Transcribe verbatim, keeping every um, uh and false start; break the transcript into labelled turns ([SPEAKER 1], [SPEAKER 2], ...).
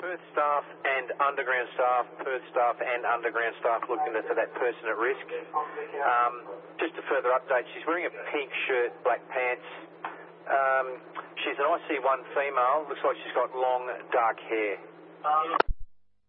[SPEAKER 1] Perth staff and underground staff, Perth staff and underground staff looking for that person at risk. Um, just a further update, she's wearing a pink shirt, black pants. Um, she's an I C one female, looks like she's got long, dark hair.